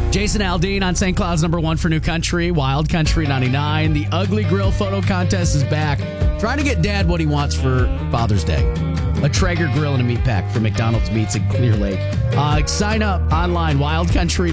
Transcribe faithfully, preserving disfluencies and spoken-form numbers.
Jason Aldean on Saint Cloud's number one for New Country, Wild Country ninety-nine. The Ugly Grill photo contest is back. Trying to get Dad what he wants for Father's Day. A Traeger grill and a meat pack from McDonald's Meats in Clear Lake. Uh, sign up online, Wild Country